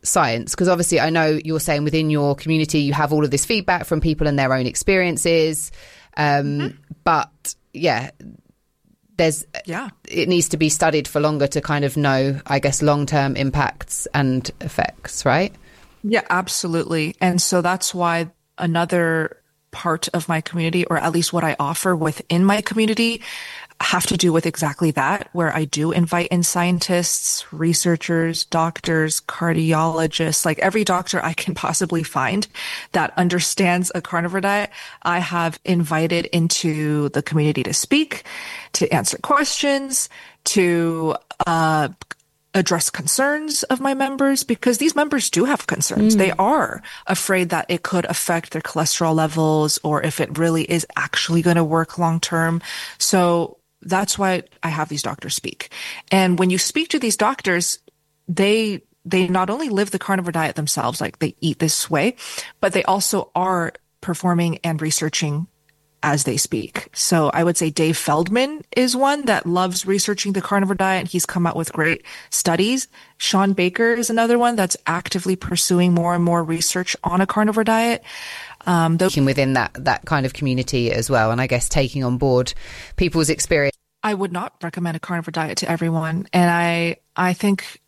science? Because obviously I know you're saying within your community you have all of this feedback from people and their own experiences. But yeah, it needs to be studied for longer to kind of know, I guess, long-term impacts and effects, right? Yeah, absolutely. And so that's why another part of my community, or at least what I offer within my community, have to do with exactly that, where I do invite in scientists, researchers, doctors, cardiologists, like every doctor I can possibly find that understands a carnivore diet, I have invited into the community to speak, to answer questions, to address concerns of my members, because these members do have concerns. They are afraid that it could affect their cholesterol levels, or if it really is actually going to work long term. So that's why I have these doctors speak. And when you speak to these doctors, they not only live the carnivore diet themselves, like they eat this way, but they also are performing and researching as they speak. So I would say Dave Feldman is one that loves researching the carnivore diet. He's come out with great studies. Sean Baker is another one that's actively pursuing more and more research on a carnivore diet. Within that kind of community as well, and I guess taking on board people's experience. I would not recommend a carnivore diet to everyone, and I think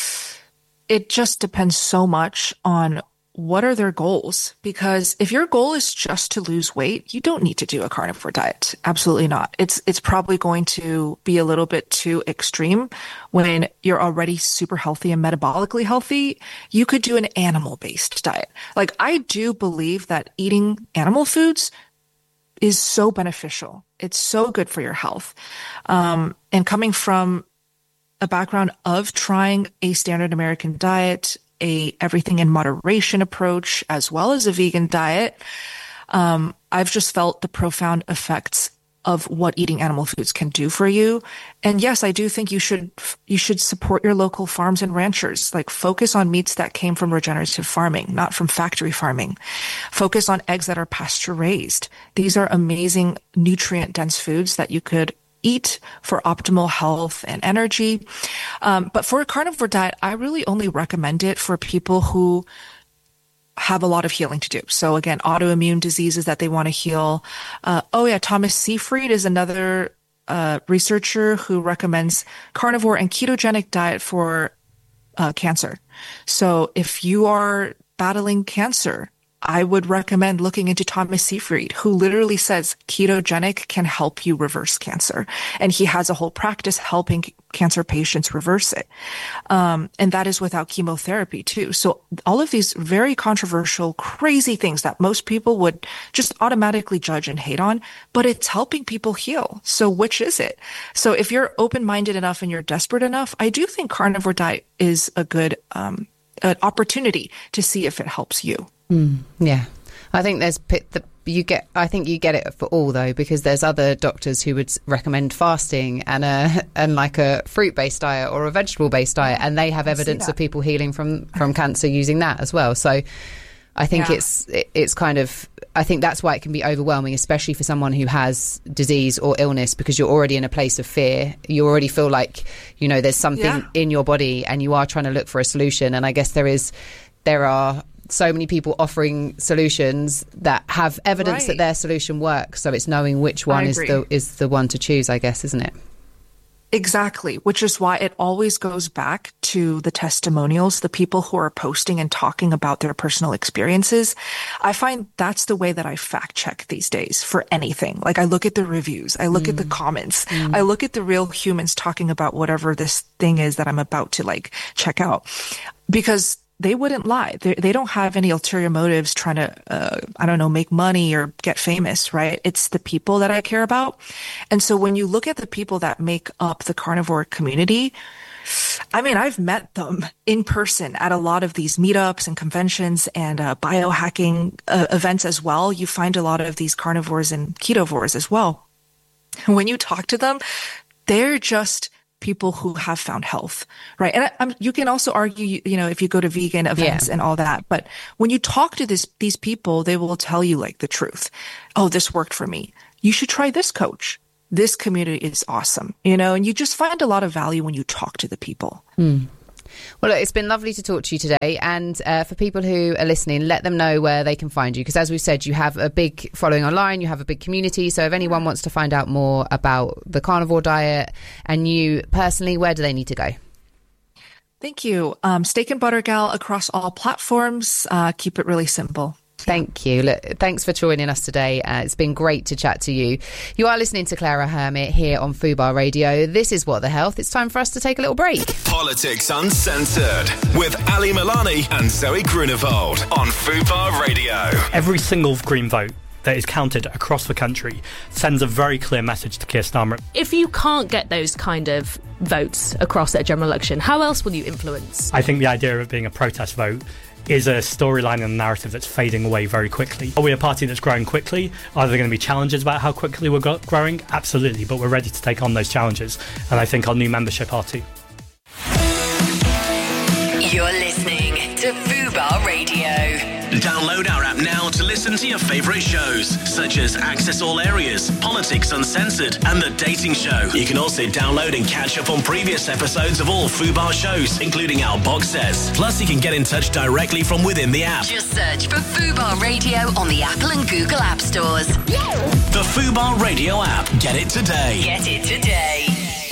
it just depends so much on what are their goals. Because if your goal is just to lose weight, you don't need to do a carnivore diet. Absolutely not. It's probably going to be a little bit too extreme. When you're already super healthy and metabolically healthy, you could do an animal-based diet. Like, I do believe that eating animal foods is so beneficial. It's so good for your health. And coming from a background of trying a standard American diet, a everything in moderation approach, as well as a vegan diet, I've just felt the profound effects of what eating animal foods can do for you. And yes, I do think you should support your local farms and ranchers. Like, focus on meats that came from regenerative farming, not from factory farming. Focus on eggs that are pasture raised. These are amazing nutrient dense foods that you could eat for optimal health and energy. But for a carnivore diet, I really only recommend it for people who have a lot of healing to do. So again, autoimmune diseases that they want to heal. Thomas Seyfried is another researcher who recommends carnivore and ketogenic diet for cancer. So if you are battling cancer, I would recommend looking into Thomas Seyfried, who literally says ketogenic can help you reverse cancer. And he has a whole practice helping cancer patients reverse it. And that is without chemotherapy too. So all of these very controversial, crazy things that most people would just automatically judge and hate on, but it's helping people heal. So which is it? So if you're open-minded enough and you're desperate enough, I do think carnivore diet is a good an opportunity to see if it helps you. Yeah, I think I think you get it for all though, because there's other doctors who would recommend fasting and like a fruit-based diet or a vegetable-based diet, and they have evidence of people healing from cancer using that as well. So I think it's kind of, I think that's why it can be overwhelming, especially for someone who has disease or illness, because you're already in a place of fear. You already feel like, there's something in your body and you are trying to look for a solution. And I guess there are so many people offering solutions that have evidence that their solution works. So it's knowing which one is the one to choose, I guess, isn't it? Exactly, which is why it always goes back to the testimonials, the people who are posting and talking about their personal experiences. I find that's the way that I fact check these days for anything. Like, I look at the reviews, I look at the comments, I look at the real humans talking about whatever this thing is that I'm about to check out, because they wouldn't lie. They don't have any ulterior motives trying to, make money or get famous, right? It's the people that I care about. And so when you look at the people that make up the carnivore community, I mean, I've met them in person at a lot of these meetups and conventions and biohacking events as well. You find a lot of these carnivores and ketovores as well. When you talk to them, they're just people who have found health, right? And you can also argue, if you go to vegan events and all that, but when you talk to these people, they will tell you the truth. Oh, this worked for me. You should try this coach. This community is awesome, and you just find a lot of value when you talk to the people. Well, look, it's been lovely to talk to you today. And for people who are listening, let them know where they can find you. Because as we said, you have a big following online, you have a big community. So if anyone wants to find out more about the carnivore diet and you personally, where do they need to go? Thank you. Steak and Butter Gal across all platforms. Keep it really simple. Thank you. Look, thanks for joining us today. It's been great to chat to you. You are listening to Clara Hermit here on Fubar Radio. This is What the Health. It's time for us to take a little break. Politics Uncensored with Ali Milani and Zoe Grunewald on Fubar Radio. Every single Green vote that is counted across the country sends a very clear message to Keir Starmer. If you can't get those kind of votes across at a general election, how else will you influence? I think the idea of it being a protest vote is a storyline and a narrative that's fading away very quickly. Are we a party that's growing quickly? Are there going to be challenges about how quickly we're growing? Absolutely, but we're ready to take on those challenges, and I think our new membership are too. You're listening to Fubar Radio. Download our app now to listen to your favourite shows, such as Access All Areas, Politics Uncensored, and The Dating Show. You can also download and catch up on previous episodes of all Fubar shows, including our box sets. Plus, you can get in touch directly from within the app. Just search for Fubar Radio on the Apple and Google App Stores. The Fubar Radio app. Get it today. Get it today.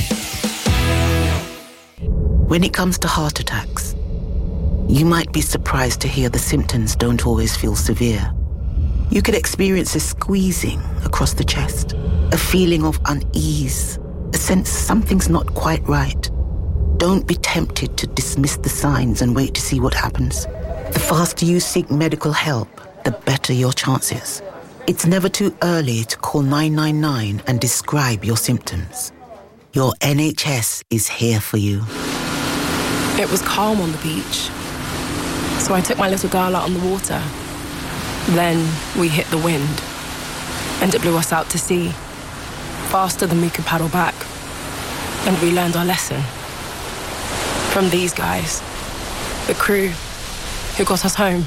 When it comes to heart attacks, you might be surprised to hear the symptoms don't always feel severe. You could experience a squeezing across the chest, a feeling of unease, a sense something's not quite right. Don't be tempted to dismiss the signs and wait to see what happens. The faster you seek medical help, the better your chances. It's never too early to call 999 and describe your symptoms. Your NHS is here for you. It was calm on the beach, so I took my little girl out on the water. Then we hit the wind, and it blew us out to sea, faster than we could paddle back. And we learned our lesson from these guys, the crew who got us home.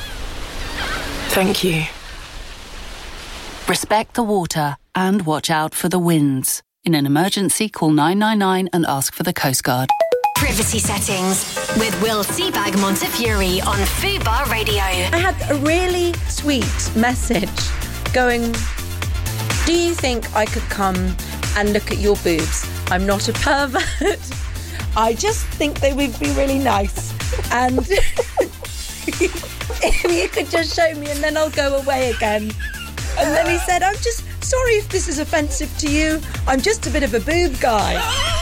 Thank you. Respect the water and watch out for the winds. In an emergency, call 999 and ask for the Coast Guard. Privacy settings with Will Seabag Montefiore on Fubar Radio. I had a really sweet message going, do you think I could come and look at your boobs? I'm not a pervert. I just think they would be really nice. And if you could just show me and then I'll go away again. And then he said, I'm just sorry if this is offensive to you. I'm just a bit of a boob guy.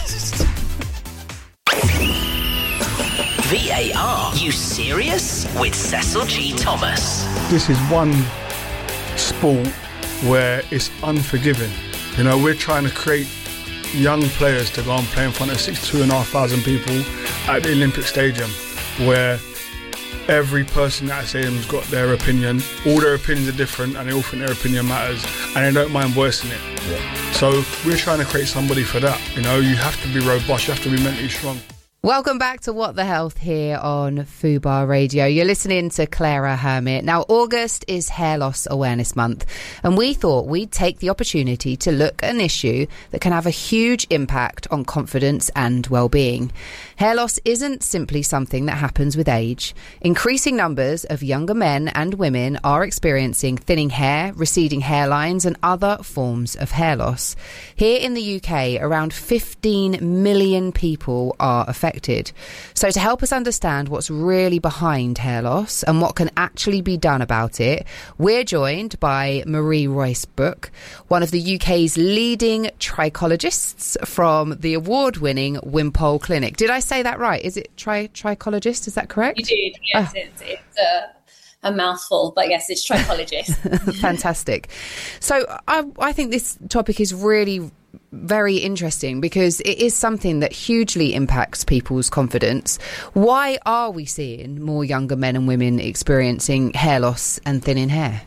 VAR, you serious? With Cecil G. Thomas. This is one sport where it's unforgiving. You know, we're trying to create young players to go and play in front of 62,500 people at the Olympic Stadium, where every person at that stadium's got their opinion. All their opinions are different and they all think their opinion matters and they don't mind voicing it. Yeah. So we're trying to create somebody for that. You know, you have to be robust, you have to be mentally strong. Welcome back to What the Health here on Fubar Radio. You're listening to Clara Hermit. Now, August is Hair Loss Awareness Month, and we thought we'd take the opportunity to look at an issue that can have a huge impact on confidence and well-being. Hair loss isn't simply something that happens with age. Increasing numbers of younger men and women are experiencing thinning hair, receding hairlines, and other forms of hair loss. Here in the UK, around 15 million people are affected. So to help us understand what's really behind hair loss and what can actually be done about it, we're joined by Marie Royce-Brook, one of the UK's leading trichologists from the award-winning Wimpole Clinic. Did I say that right? Is it trichologist? Is that correct? You did, yes. It's a mouthful, but yes, it's trichologist. Fantastic. So I think this topic is really very interesting because it is something that hugely impacts people's confidence. Why are we seeing more younger men and women experiencing hair loss and thinning hair?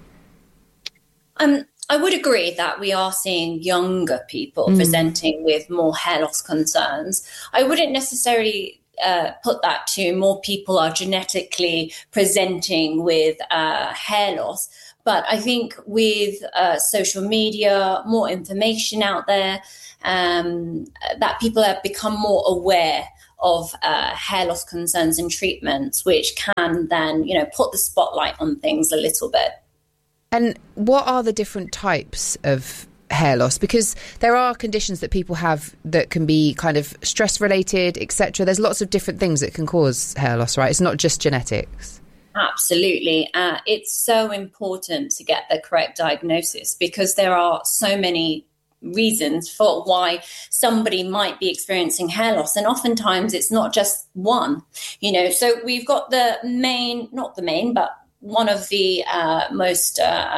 I would agree that we are seeing younger people presenting with more hair loss concerns. I wouldn't necessarily put that to more people are genetically presenting with hair loss. But I think with social media, more information out there, that people have become more aware of hair loss concerns and treatments, which can then, put the spotlight on things a little bit. And what are the different types of hair loss? Because there are conditions that people have that can be kind of stress related, etc. There's lots of different things that can cause hair loss, right? It's not just genetics. Absolutely. It's so important to get the correct diagnosis, because there are so many reasons for why somebody might be experiencing hair loss, and oftentimes it's not just one. So we've got not the main, but one of the most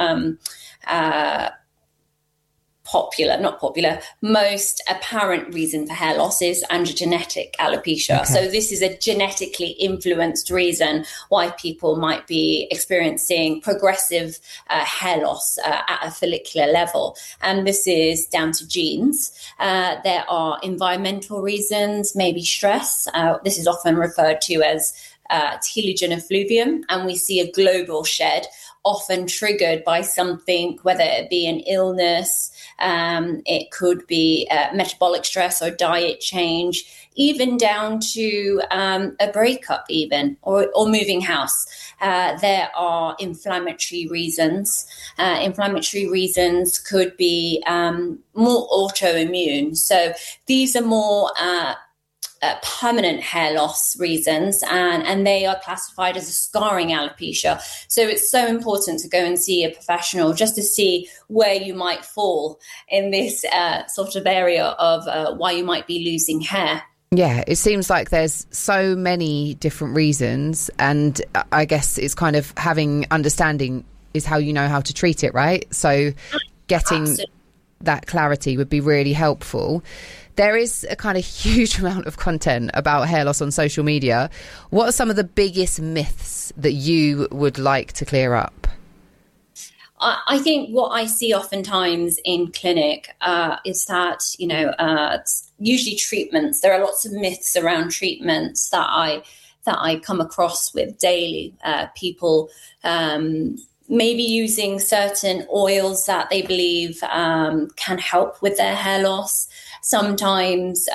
most apparent reason for hair loss is androgenetic alopecia. Okay. So this is a genetically influenced reason why people might be experiencing progressive hair loss at a follicular level. And this is down to genes. There are environmental reasons, maybe stress. This is often referred to as telogen effluvium, and we see a global shed often triggered by something, whether it be an illness, it could be metabolic stress or diet change, even down to a breakup even, or moving house. There are inflammatory reasons. Inflammatory reasons could be more autoimmune. So these are more permanent hair loss reasons, and they are classified as a scarring alopecia. So it's so important to go and see a professional just to see where you might fall in this sort of area of why you might be losing hair. Yeah, it seems like there's so many different reasons, and I guess it's kind of having understanding is how you know how to treat it, right? So getting Absolutely. That clarity would be really helpful. There is a kind of huge amount of content about hair loss on social media. What are some of the biggest myths that you would like to clear up? I think what I see oftentimes in clinic is that, usually treatments. There are lots of myths around treatments that I come across with daily. People maybe using certain oils that they believe can help with their hair loss. Sometimes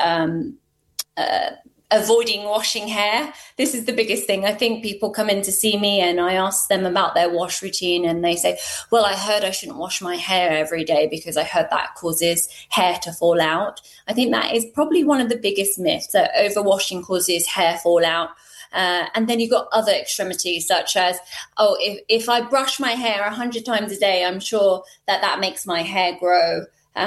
avoiding washing hair. This is the biggest thing. I think people come in to see me and I ask them about their wash routine, and they say, well, I heard I shouldn't wash my hair every day because I heard that causes hair to fall out. I think that is probably one of the biggest myths, that overwashing causes hair fall out. And then you've got other extremities, such as, if I brush my hair 100 times a day, I'm sure that makes my hair grow.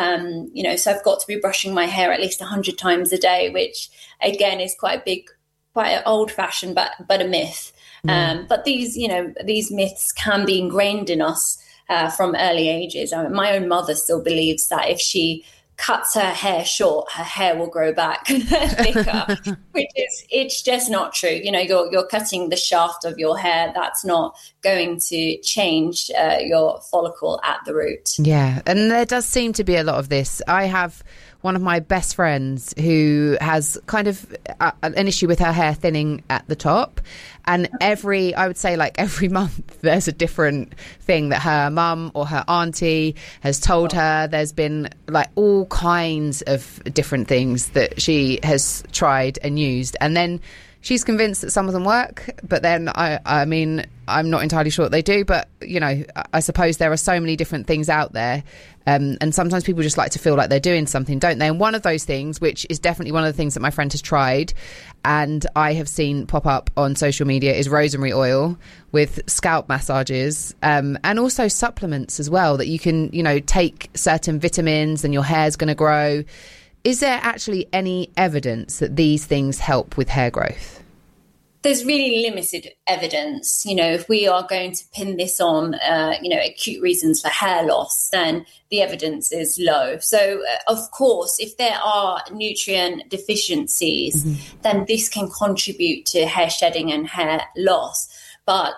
So I've got to be brushing my hair at least 100 times a day, which again is quite old fashioned, but a myth. But these myths can be ingrained in us from early ages. My own mother still believes that if she cuts her hair short, her hair will grow back thicker, it's just not true. You're cutting the shaft of your hair. That's not going to change your follicle at the root. Yeah, and there does seem to be a lot of this. I have one of my best friends who has kind of an issue with her hair thinning at the top. And every month there's a different thing that her mum or her auntie has told her. There's been like all kinds of different things that she has tried and used. And then she's convinced that some of them work, but then I mean, I'm not entirely sure what they do, but I suppose there are so many different things out there. And sometimes people just like to feel like they're doing something, don't they? And one of those things, which is definitely one of the things that my friend has tried and I have seen pop up on social media, is rosemary oil with scalp massages, and also supplements as well, that you can, take certain vitamins and your hair's going to grow. Is there actually any evidence that these things help with hair growth? There's really limited evidence. If we are going to pin this on, acute reasons for hair loss, then the evidence is low. So, of course, if there are nutrient deficiencies, then this can contribute to hair shedding and hair loss. But,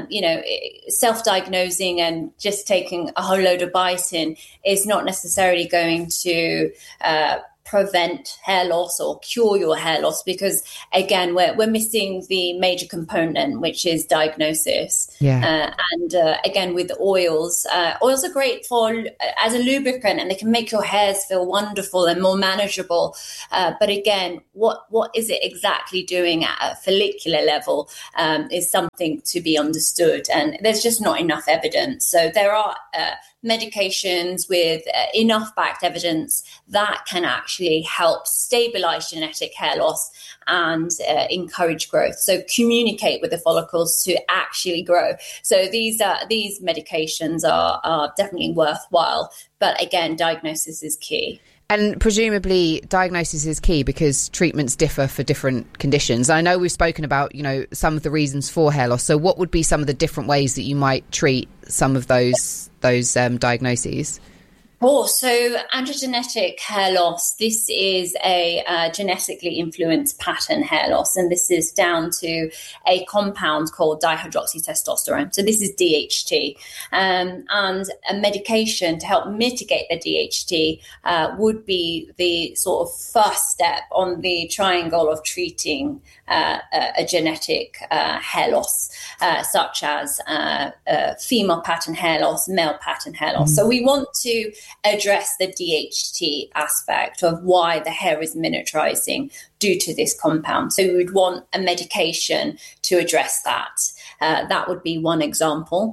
self-diagnosing and just taking a whole load of biotin is not necessarily going to prevent hair loss or cure your hair loss, because again we're missing the major component, which is diagnosis. And again, with oils are great for as a lubricant, and they can make your hairs feel wonderful and more manageable, but again, what is it exactly doing at a follicular level is something to be understood, and there's just not enough evidence. So there are medications with enough backed evidence that can actually help stabilize genetic hair loss and encourage growth. So communicate with the follicles to actually grow. So these medications are definitely worthwhile. But again, diagnosis is key. And presumably diagnosis is key because treatments differ for different conditions. I know we've spoken about, some of the reasons for hair loss. So what would be some of the different ways that you might treat some of those diagnoses? So androgenetic hair loss, this is a genetically influenced pattern hair loss, and this is down to a compound called dihydroxytestosterone. So this is DHT, and a medication to help mitigate the DHT would be the sort of first step on the triangle of treating a genetic hair loss, such as female pattern hair loss, male pattern hair loss. So we want to address the DHT aspect of why the hair is miniaturizing due to this compound. So we would want a medication to address that. That would be one example.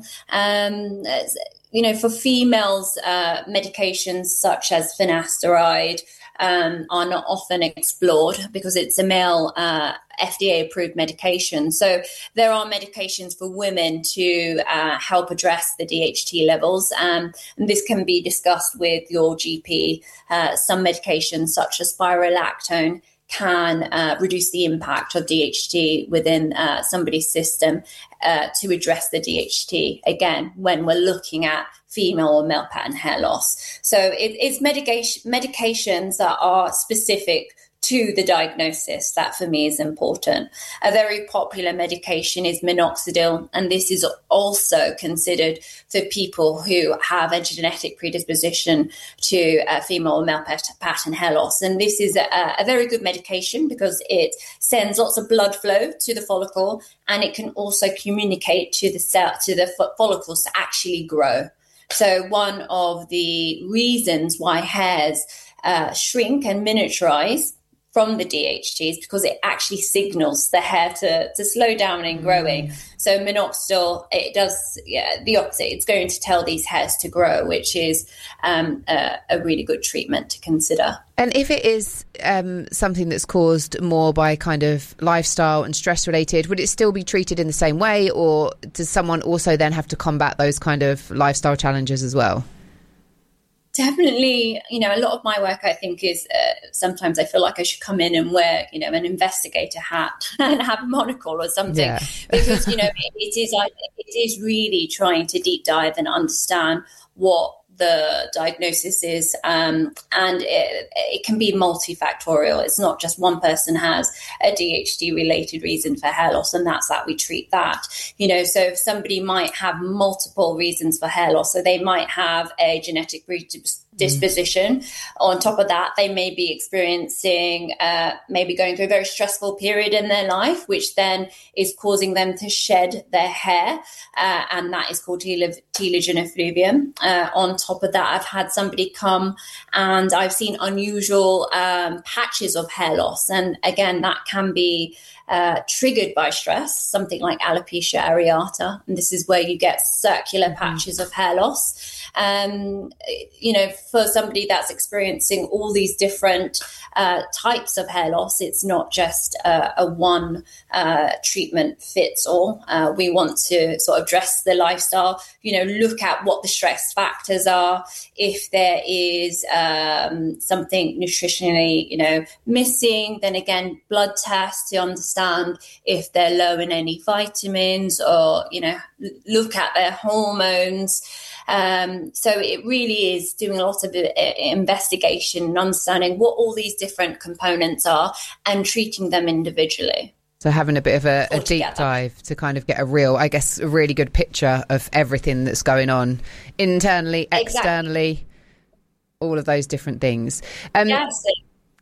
For females, medications such as finasteride are not often explored because it's a male FDA-approved medication. So there are medications for women to help address the DHT levels, and this can be discussed with your GP. Some medications such as spirolactone can reduce the impact of DHT within somebody's system to address the DHT, again, when we're looking at female or male pattern hair loss. So it's medications that are specific to the diagnosis that for me is important. A very popular medication is minoxidil, and this is also considered for people who have a genetic predisposition to female or male pattern hair loss. And this is a very good medication because it sends lots of blood flow to the follicle, and it can also communicate to the follicles to actually grow. So one of the reasons why hairs shrink and miniaturize from the DHT is because it actually signals the hair to slow down in growing. So minoxidil, it does the opposite. It's going to tell these hairs to grow, which is a really good treatment to consider. And if it is something that's caused more by kind of lifestyle and stress related, would it still be treated in the same way, or does someone also then have to combat those kind of lifestyle challenges as well? Definitely, a lot of my work, I think, is sometimes I feel like I should come in and wear, an investigator hat and have a monocle or something, because, it is really trying to deep dive and understand what the diagnosis is, and it can be multifactorial. It's not just one person has a DHT related reason for hair loss and that's that we treat that. So if somebody might have multiple reasons for hair loss, so they might have a genetic predisposition. On top of that, they may be experiencing, maybe going through a very stressful period in their life, which then is causing them to shed their hair, and that is called telogen effluvium. On top of that, I've had somebody come and I've seen unusual patches of hair loss, and again, that can be triggered by stress, something like alopecia areata, and this is where you get circular patches of hair loss. For somebody that's experiencing all these different types of hair loss, it's not just a one treatment fits all. We want to sort of address the lifestyle, look at what the stress factors are. If there is something nutritionally, missing, then again, blood tests to understand if they're low in any vitamins, or, look at their hormones. So it really is doing a lot of investigation and understanding what all these different components are and treating them individually. So having a bit of a deep dive to kind of get a really good picture of everything that's going on internally, externally, all of those different things. Yes.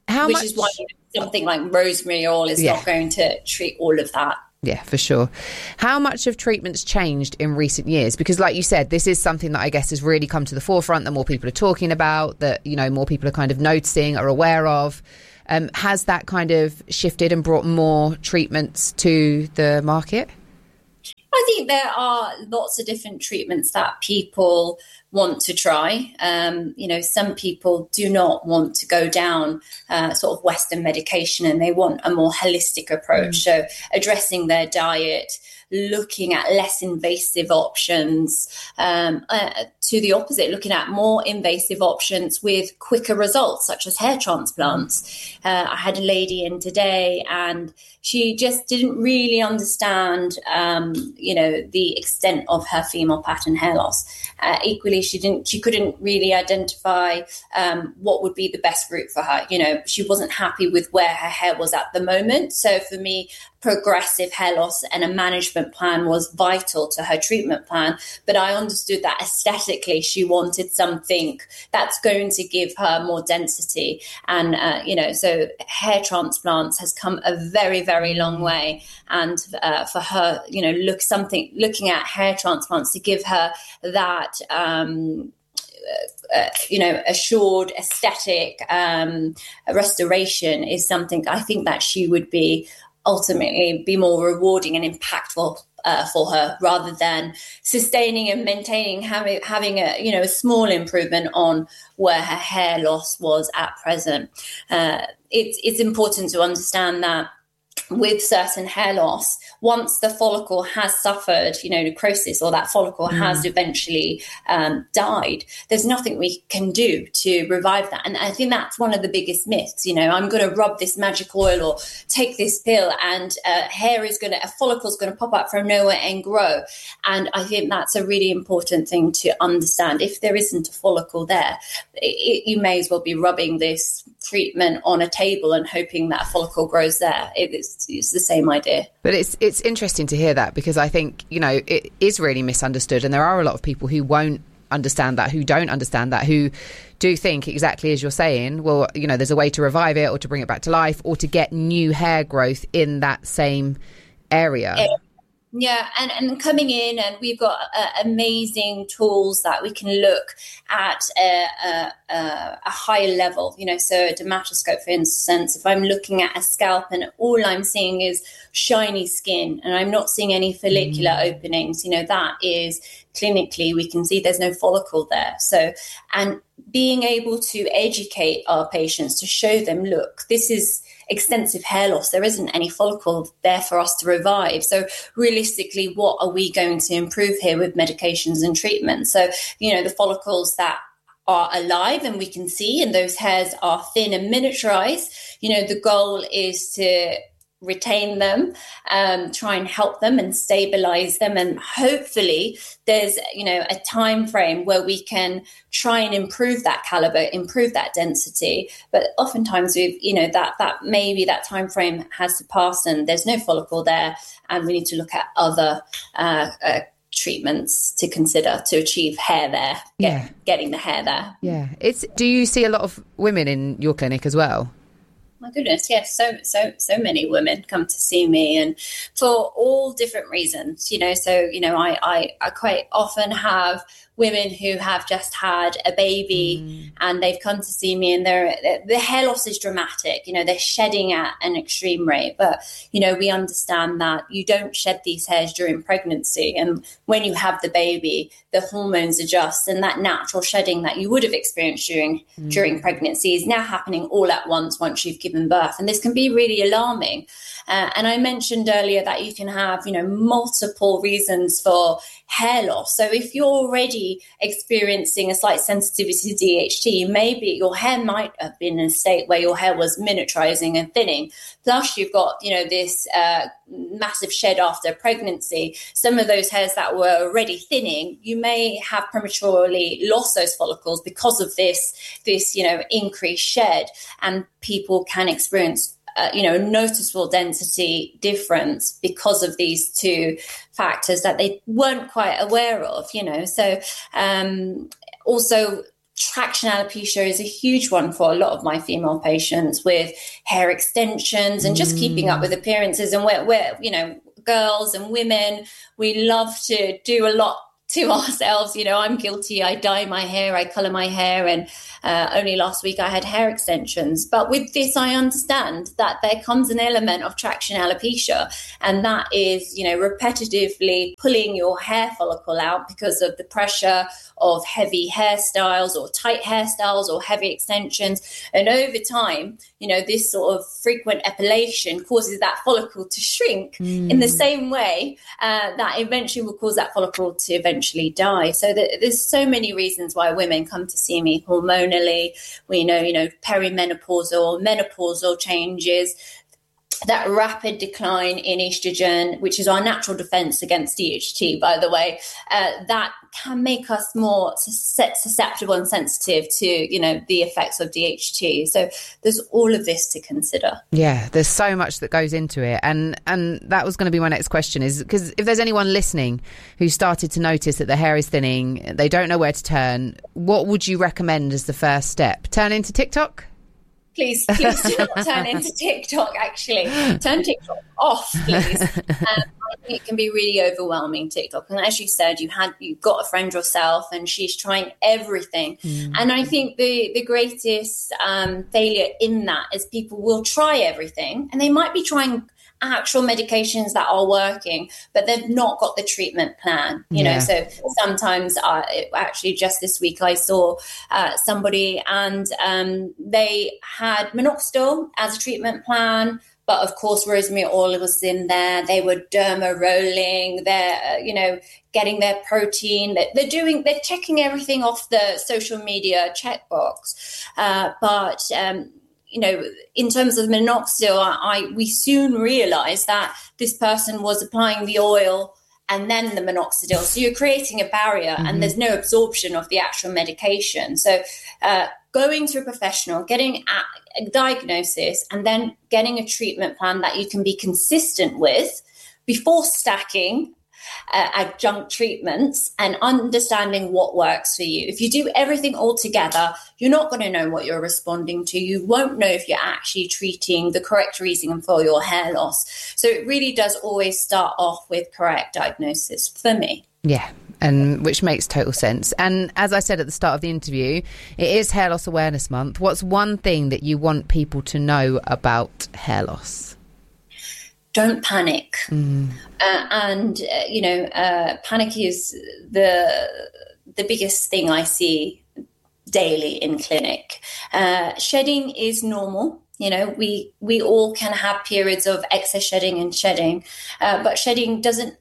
Which is why something like rosemary oil is not going to treat all of that. Yeah, for sure. How much have treatments changed in recent years? Because like you said, this is something that I guess has really come to the forefront, that more people are talking about, that, you know, more people are kind of noticing, are aware of. Has that kind of shifted and brought more treatments to the market? I think there are lots of different treatments that people want to try. You know, some people do not want to go down sort of Western medication, and they want a more holistic approach. So addressing their diet, looking at less invasive options, to the opposite, looking at more invasive options with quicker results, such as hair transplants. I had a lady in today, and she just didn't really understand, you know, the extent of her female pattern hair loss. Equally, she couldn't really identify what would be the best route for her. You know, she wasn't happy with where her hair was at the moment. So for me, progressive hair loss and a management plan was vital to her treatment plan. But I understood that aesthetically, she wanted something that's going to give her more density. And, you know, so hair transplants has come a very, very long way. And for her, you know, looking at hair transplants to give her that, you know, assured aesthetic restoration is something I think that she would be ultimately be more rewarding and impactful for her, rather than sustaining and maintaining having a, you know, a small improvement on where her hair loss was at present. It's important to understand that with certain hair loss, once the follicle has suffered, you know, necrosis, or that follicle has eventually died, there's nothing we can do to revive that. And I think that's one of the biggest myths. You know, I'm going to rub this magic oil or take this pill, and a follicle is going to pop up from nowhere and grow. And I think that's a really important thing to understand. If there isn't a follicle there, you may as well be rubbing this treatment on a table and hoping that a follicle grows there. It's the same idea. But it's interesting to hear that, because I think, you know, it is really misunderstood, and there are a lot of people who won't understand that, who don't understand that, who do think exactly as you're saying, well, you know, there's a way to revive it or to bring it back to life or to get new hair growth in that same area. Yeah, and coming in, and we've got amazing tools that we can look at a higher level, you know, so a dermatoscope, for instance, if I'm looking at a scalp and all I'm seeing is shiny skin and I'm not seeing any follicular openings, you know, that is clinically, we can see there's no follicle there. So, and being able to educate our patients to show them, look, this is extensive hair loss. There isn't any follicle there for us to revive. So realistically, what are we going to improve here with medications and treatments? So, you know, the follicles that are alive and we can see, and those hairs are thin and miniaturized, you know, the goal is to retain them, try and help them and stabilize them, and hopefully there's, you know, a time frame where we can try and improve that caliber, improve that density. But oftentimes we've, you know, that maybe that time frame has to pass and there's no follicle there, and we need to look at other treatments to consider to achieve hair there, getting the hair there. Yeah. Do you see a lot of women in your clinic as well? My goodness, yes, so many women come to see me, and for all different reasons, you know. So, you know, I quite often have women who have just had a baby and they've come to see me, and the hair loss is dramatic. You know, they're shedding at an extreme rate, but, you know, we understand that you don't shed these hairs during pregnancy, and when you have the baby, the hormones adjust, and that natural shedding that you would have experienced during pregnancy is now happening all at once you've given birth, and this can be really alarming. And I mentioned earlier that you can have, you know, multiple reasons for hair loss. So if you're already experiencing a slight sensitivity to DHT, maybe your hair might have been in a state where your hair was miniaturizing and thinning. Plus you've got, you know, this massive shed after pregnancy. Some of those hairs that were already thinning, you may have prematurely lost those follicles because of this, you know, increased shed, and people can experience you know, noticeable density difference because of these two factors that they weren't quite aware of, you know. So also traction alopecia is a huge one for a lot of my female patients with hair extensions and just keeping up with appearances. And we're you know, girls and women, we love to do a lot to ourselves. You know, I'm guilty. I dye my hair, I color my hair, and only last week I had hair extensions. But with this, I understand that there comes an element of traction alopecia, and that is, you know, repetitively pulling your hair follicle out because of the pressure of heavy hairstyles or tight hairstyles or heavy extensions. And over time, you know, this sort of frequent epilation causes that follicle to shrink in the same way that eventually will cause that follicle to eventually die. So there's so many reasons why women come to see me hormonally. We know, you know, perimenopausal, menopausal changes, that rapid decline in estrogen, which is our natural defense against DHT, by the way, that can make us more susceptible and sensitive to, you know, the effects of DHT. So there's all of this to consider. Yeah, there's so much that goes into it. And that was going to be my next question, is because if there's anyone listening who started to notice that their hair is thinning, they don't know where to turn, what would you recommend as the first step? Turn into TikTok? Please do not turn into TikTok, actually. Turn TikTok off, please. I think it can be really overwhelming, TikTok. And as you said, you've got a friend yourself and she's trying everything. And I think the greatest failure in that is people will try everything, and they might be trying actual medications that are working, but they've not got the treatment plan, you know. So sometimes actually just this week I saw somebody and they had minoxidil as a treatment plan, but of course rosemary oil was in there. They were derma rolling, they're you know, getting their protein, they're checking everything off the social media checkbox, but you know, in terms of minoxidil, we soon realized that this person was applying the oil and then the minoxidil. So you're creating a barrier and there's no absorption of the actual medication. So going to a professional, getting a diagnosis, and then getting a treatment plan that you can be consistent with before stacking adjunct treatments, and understanding what works for you. If you do everything all together, you're not going to know what you're responding to. You won't know if you're actually treating the correct reason for your hair loss. So it really does always start off with correct diagnosis for me. Yeah. And which makes total sense. And as I said at the start of the interview, it is Hair Loss Awareness Month. What's one thing that you want people to know about hair loss? Don't panic. And, you know, panic is the biggest thing I see daily in clinic. Shedding is normal. You know, we all can have periods of excess shedding and shedding, but shedding doesn't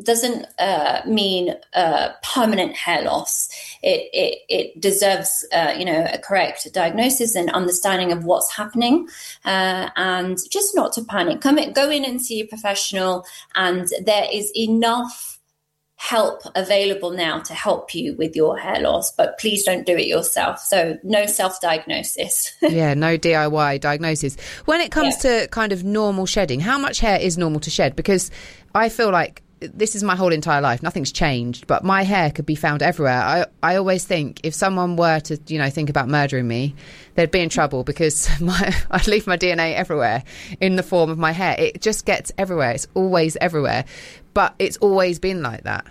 mean permanent hair loss. It deserves, you know, a correct diagnosis and understanding of what's happening, and just not to panic. Go in and see a professional, and there is enough help available now to help you with your hair loss, but please don't do it yourself. So no self-diagnosis. Yeah, no DIY diagnosis. When it comes to kind of normal shedding, how much hair is normal to shed? Because I feel like this is my whole entire life. Nothing's changed, but my hair could be found everywhere. I always think if someone were to, you know, think about murdering me, they'd be in trouble, because I'd leave my DNA everywhere in the form of my hair. It just gets everywhere. It's always everywhere. But it's always been like that.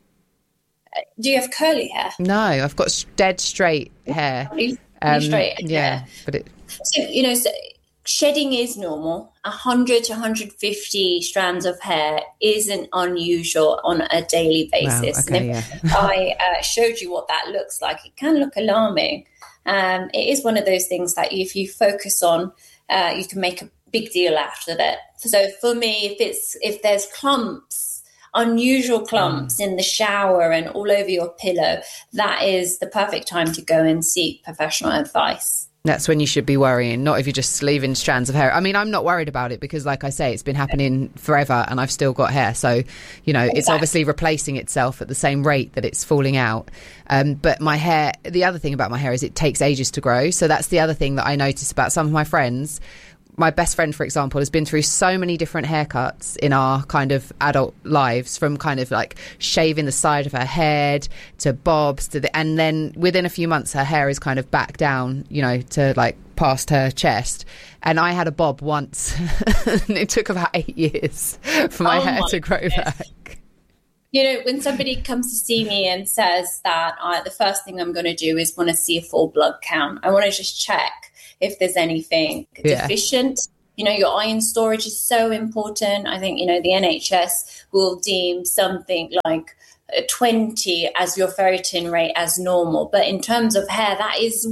Do you have curly hair? No, I've got dead straight hair. Straight. Yeah, but it. So, you know, shedding is normal. 100 to 150 strands of hair isn't unusual on a daily basis. Wow, okay, and if I showed you what that looks like, it can look alarming. It is one of those things that if you focus on, you can make a big deal out of it. So for me, if there's clumps, unusual clumps in the shower and all over your pillow, that is the perfect time to go and seek professional advice. That's when you should be worrying, not if you're just leaving strands of hair. I mean, I'm not worried about it because, like I say, it's been happening forever and I've still got hair. So, you know, it's obviously replacing itself at the same rate that it's falling out. But my hair, the other thing about my hair is it takes ages to grow. So that's the other thing that I notice about some of my friends. my best friend, for example, has been through so many different haircuts in our kind of adult lives, from kind of like shaving the side of her head to bobs and then within a few months her hair is kind of back down, you know, to like past her chest. And I had a bob once and it took about 8 years for my hair to grow back. You know, when somebody comes to see me and says that the first thing I'm going to do is want to see a full blood count. I want to just check if there's anything deficient. You know, your iron storage is so important. I think, you know, the NHS will deem something like 20 as your ferritin rate as normal. But in terms of hair, that is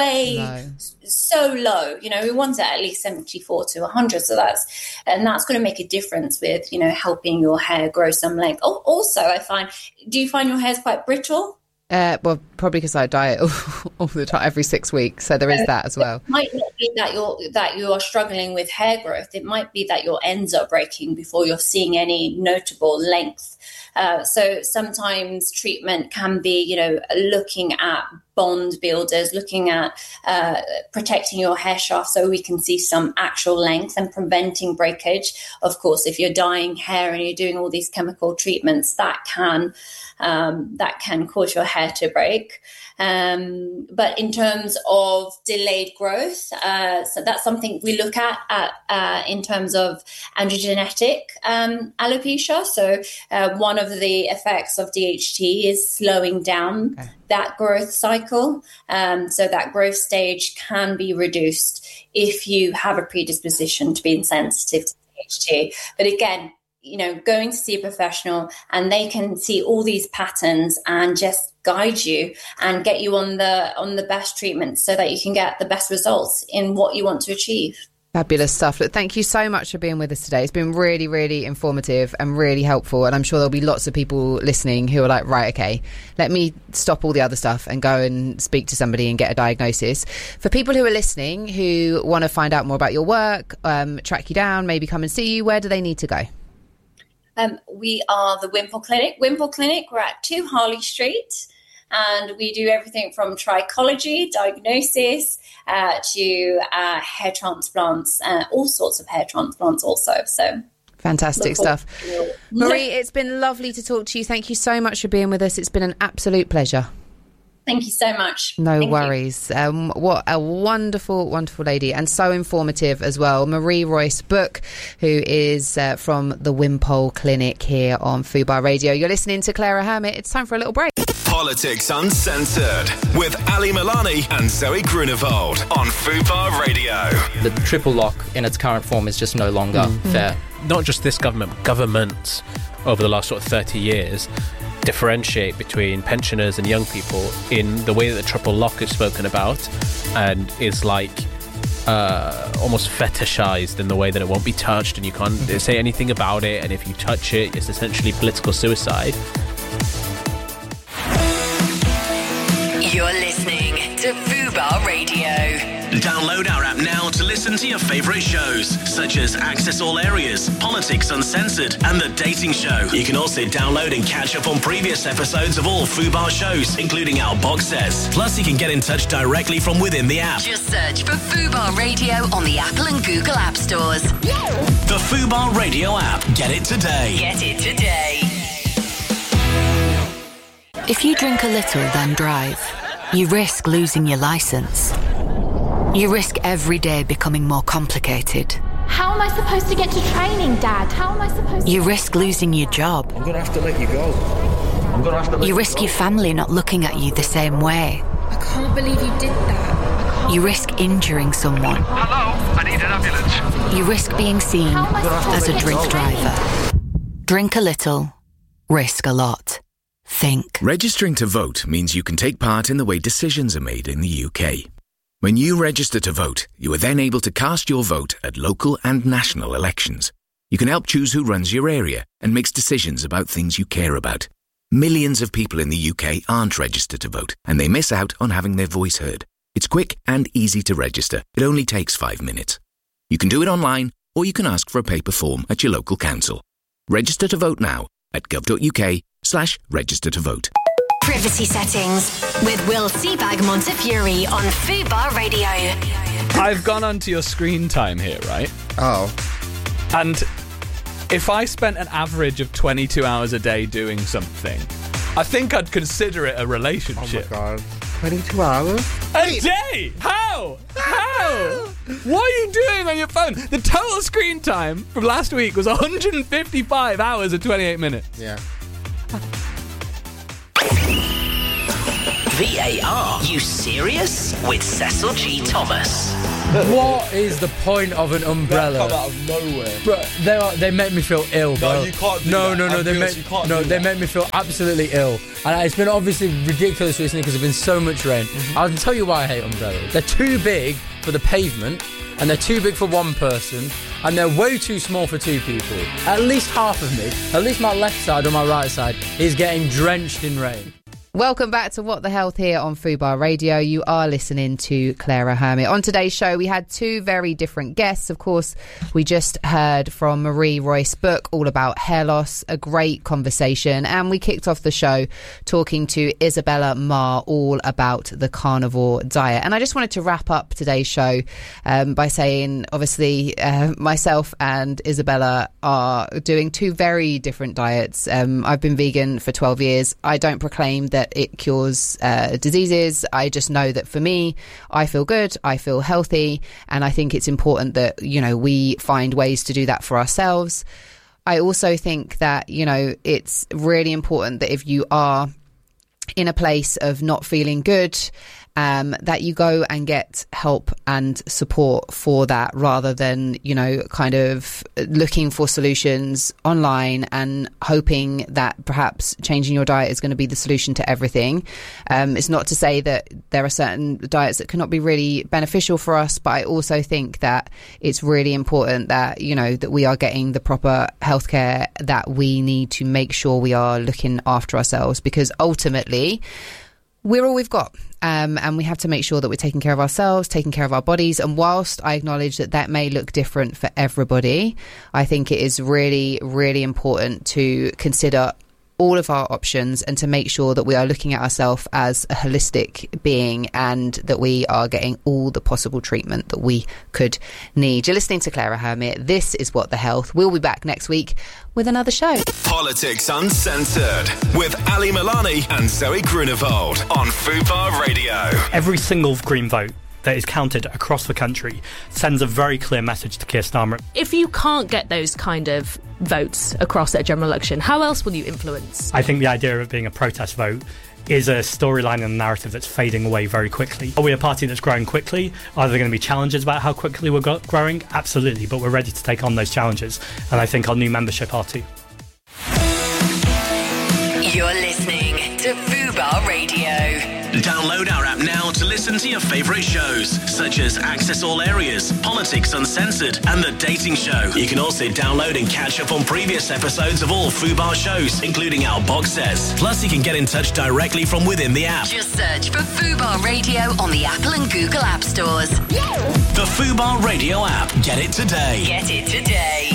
so low. You know, we want it at least 74 to 100. So that's going to make a difference with, you know, helping your hair grow some length. Oh, also, do you find your hair's quite brittle? Well, probably because I diet all the time, every 6 weeks. So there is that as well. It might not be that you are struggling with hair growth. It might be that your ends are breaking before you're seeing any notable length. So sometimes treatment can be, you know, looking at bond builders, looking at protecting your hair shaft so we can see some actual length and preventing breakage. Of course, if you're dyeing hair and you're doing all these chemical treatments, that can cause your hair to break. But in terms of delayed growth, so that's something we look at in terms of androgenetic alopecia. So one of the effects of DHT is slowing down that growth cycle. So that growth stage can be reduced if you have a predisposition to being sensitive to DHT. But again, you know, going to see a professional and they can see all these patterns and just guide you and get you on the best treatment so that you can get the best results in what you want to achieve. Fabulous stuff. Look, thank you so much for being with us today. It's been really, really informative and really helpful. And I'm sure there'll be lots of people listening who are like, right, okay, let me stop all the other stuff and go and speak to somebody and get a diagnosis. For people who are listening who want to find out more about your work, track you down, maybe come and see you, where do they need to go? We are the Wimple Clinic. Wimple Clinic, we're at 2 Harley Street, and we do everything from trichology, diagnosis, to hair transplants, all sorts of hair transplants also. So fantastic stuff. Marie, it's been lovely to talk to you. Thank you so much for being with us. It's been an absolute pleasure. Thank you so much. No worries. What a wonderful, wonderful lady, and so informative as well. Marie Royce-Book, who is from the Wimpole Clinic here on Fubar Radio. You're listening to Clara Hermit. It's time for a little break. Politics Uncensored with Ali Milani and Zoe Grunewald on Fubar Radio. The triple lock in its current form is just no longer fair. Not just this government, but governments over the last sort of 30 years differentiate between pensioners and young people in the way that the triple lock is spoken about and is like almost fetishized in the way that it won't be touched and you can't say anything about it, and if you touch it, it's essentially political suicide. You're listening to Fubar Radio. Download our app now to listen to your favourite shows, such as Access All Areas, Politics Uncensored, and The Dating Show. You can also download and catch up on previous episodes of all Fubar shows, including our box sets. Plus, you can get in touch directly from within the app. Just search for Fubar Radio on the Apple and Google App Stores. The Fubar Radio app. Get it today. Get it today. If you drink a little, then drive, you risk losing your licence. You risk every day becoming more complicated. How am I supposed to get to training, Dad? How am I supposed to... You risk losing your job. I'm going to have to let you go. You risk your family not looking at you the same way. I can't believe you did that. You risk injuring someone. Hello, I need an ambulance. You risk being seen as a drink driver. Drink a little, risk a lot. Think. Registering to vote means you can take part in the way decisions are made in the UK. When you register to vote, you are then able to cast your vote at local and national elections. You can help choose who runs your area and makes decisions about things you care about. Millions of people in the UK aren't registered to vote, and they miss out on having their voice heard. It's quick and easy to register. It only takes 5 minutes. You can do it online, or you can ask for a paper form at your local council. Register to vote now at gov.uk/register to vote. Privacy settings with Will Seabag Montefiore on Fubar Radio. I've gone onto your screen time here, right? Oh. And if I spent an average of 22 hours a day doing something, I think I'd consider it a relationship. Oh my God. 22 hours? A day? How? What are you doing on your phone? The total screen time from last week was 155 hours and 28 minutes. Yeah. VAR, you serious? With Cecil G. Thomas. What is the point of an umbrella? Come out of nowhere. Bro, they make me feel ill, bro. No, you can't do no, that. No, they make me feel absolutely ill. And it's been obviously ridiculous recently because there's been so much rain. I'll tell you why I hate umbrellas. They're too big for the pavement, and they're too big for one person, and they're way too small for two people. At least half of me, at least my left side or my right side, is getting drenched in rain. Welcome back to What the Health here on Fubar Radio. You are listening to Clara Hermit. On today's show, we had two very different guests. Of course, we just heard from Marie Royce Book all about hair loss, a great conversation. And we kicked off the show talking to Isabella Marr all about the carnivore diet. And I just wanted to wrap up today's show by saying, obviously, myself and Isabella are doing two very different diets. I've been vegan for 12 years. I don't proclaim that it cures diseases. I just know that for me, I feel good, I feel healthy, and I think it's important that, you know, we find ways to do that for ourselves. I also think that, you know, it's really important that if you are in a place of not feeling good, that you go and get help and support for that, rather than, you know, kind of looking for solutions online and hoping that perhaps changing your diet is going to be the solution to everything. It's not to say that there are certain diets that cannot be really beneficial for us, but I also think that it's really important that, you know, that we are getting the proper healthcare that we need to make sure we are looking after ourselves, because ultimately we're all we've got. And we have to make sure that we're taking care of ourselves, taking care of our bodies. And whilst I acknowledge that that may look different for everybody, I think it is really, really important to consider all of our options and to make sure that we are looking at ourselves as a holistic being and that we are getting all the possible treatment that we could need. You're listening to Clara Hermit. This is What the Health. We'll be back next week with another show. Politics Uncensored with Ali Milani and Zoe Grunewald on Fubar Radio. Every single Green vote that is counted across the country sends a very clear message to Keir Starmer. If you can't get those kind of votes across at a general election, how else will you influence? I think the idea of it being a protest vote is a storyline and a narrative that's fading away very quickly. Are we a party that's growing quickly? Are there going to be challenges about how quickly we're growing? Absolutely, but we're ready to take on those challenges, and I think our new membership are too. You're listening to Fubar Radio. Download our app now to listen to your favourite shows, such as Access All Areas, Politics Uncensored, and The Dating Show. You can also download and catch up on previous episodes of all Fubar shows, including our box sets. Plus, you can get in touch directly from within the app. Just search for Fubar Radio on the Apple and Google App Stores. The Fubar Radio app. Get it today. Get it today.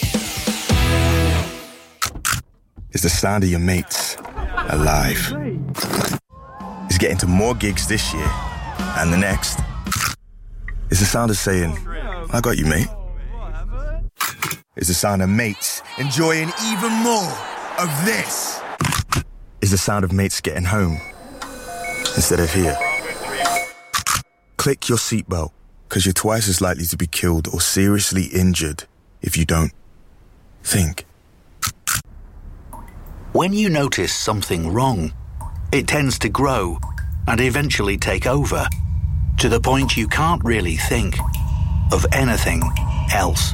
It's the sound of your mates alive. It's getting to more gigs this year and the next. It's the sound of saying, I got you, mate. It's the sound of mates enjoying even more of this. It's the sound of mates getting home instead of here. Click your seatbelt, because you're twice as likely to be killed or seriously injured if you don't. Think. When you notice something wrong, it tends to grow and eventually take over, to the point you can't really think of anything else.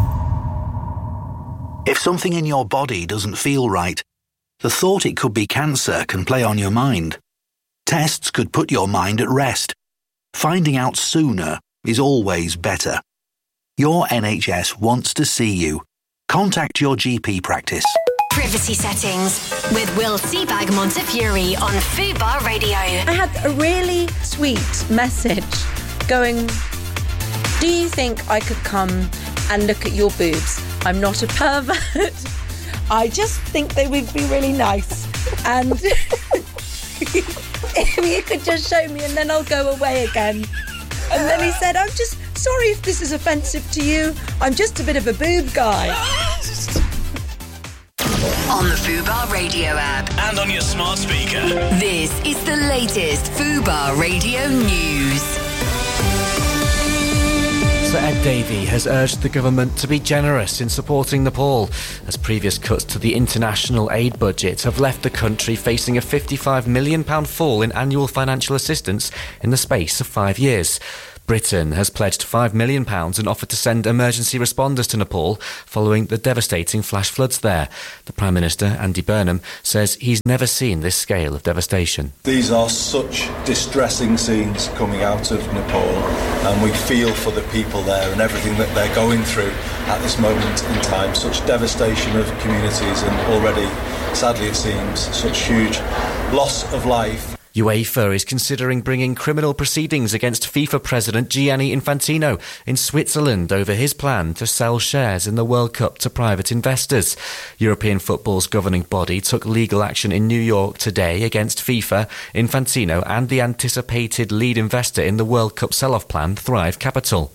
If something in your body doesn't feel right, the thought it could be cancer can play on your mind. Tests could put your mind at rest. Finding out sooner is always better. Your NHS wants to see you. Contact your GP practice. Privacy settings with Will Seabag Montefiore on Fubar Radio. I had a really sweet message going, do you think I could come and look at your boobs? I'm not a pervert. I just think they would be really nice. And if you could just show me and then I'll go away again. And then he said, I'm just sorry if this is offensive to you. I'm just a bit of a boob guy. On the Fubar Radio app. And on your smart speaker. This is the latest Fubar Radio news. Sir Ed Davey has urged the government to be generous in supporting Nepal, as previous cuts to the international aid budget have left the country facing a £55 million fall in annual financial assistance in the space of 5 years. Britain has pledged £5 million and offered to send emergency responders to Nepal following the devastating flash floods there. The Prime Minister, Andy Burnham, says he's never seen this scale of devastation. These are such distressing scenes coming out of Nepal, and we feel for the people there and everything that they're going through at this moment in time. Such devastation of communities and already, sadly it seems, such huge loss of life. UEFA is considering bringing criminal proceedings against FIFA President Gianni Infantino in Switzerland over his plan to sell shares in the World Cup to private investors. European football's governing body took legal action in New York today against FIFA, Infantino and the anticipated lead investor in the World Cup sell-off plan, Thrive Capital.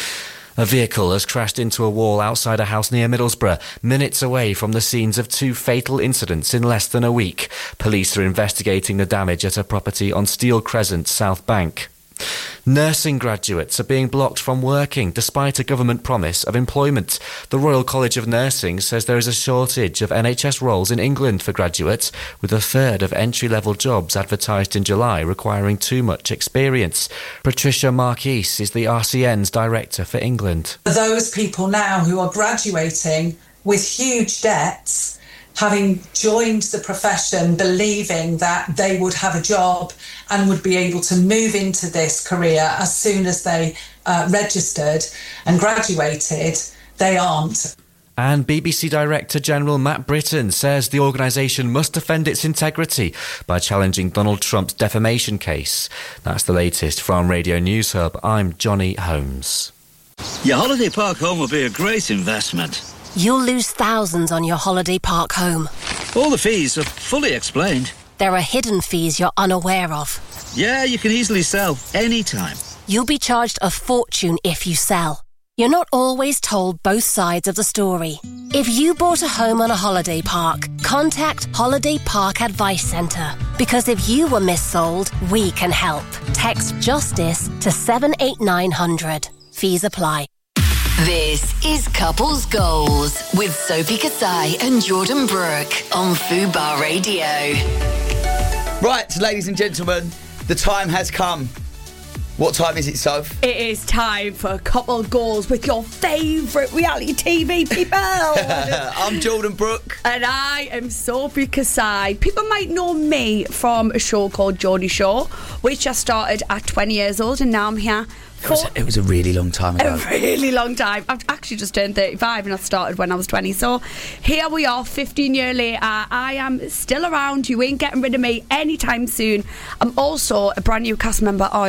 A vehicle has crashed into a wall outside a house near Middlesbrough, minutes away from the scenes of 2 fatal incidents in less than a week. Police are investigating the damage at a property on Steel Crescent, South Bank. Nursing graduates are being blocked from working despite a government promise of employment. The Royal College of Nursing says there is a shortage of NHS roles in England for graduates, with a third of entry-level jobs advertised in July requiring too much experience. Patricia Marquis is the RCN's director for England. Those people now who are graduating with huge debts, having joined the profession believing that they would have a job and would be able to move into this career as soon as they registered and graduated, they aren't. And BBC Director General Matt Britton says the organisation must defend its integrity by challenging Donald Trump's defamation case. That's the latest from Radio News Hub. I'm Johnny Holmes. Your holiday park home will be a great investment. You'll lose thousands on your holiday park home. All the fees are fully explained. There are hidden fees you're unaware of. Yeah, you can easily sell anytime. You'll be charged a fortune if you sell. You're not always told both sides of the story. If you bought a home on a holiday park, contact Holiday Park Advice Centre. Because if you were missold, we can help. Text JUSTICE to 78900. Fees apply. This is Couples Goals with Sophie Kasai and Jordan Brooke on Fubar Radio. Right, ladies and gentlemen, the time has come. What time is it, Soph? It is time for Couple Goals with your favourite reality TV people. I'm Jordan Brooke. And I am Sophie Kasai. People might know me from a show called Geordie Shore, which I started at 20 years old, and now I'm here. It was a really long time ago. A really long time. I've actually just turned 35 and I started when I was 20. So here we are, 15 years later. I am still around. You ain't getting rid of me anytime soon. I'm also a brand new cast member on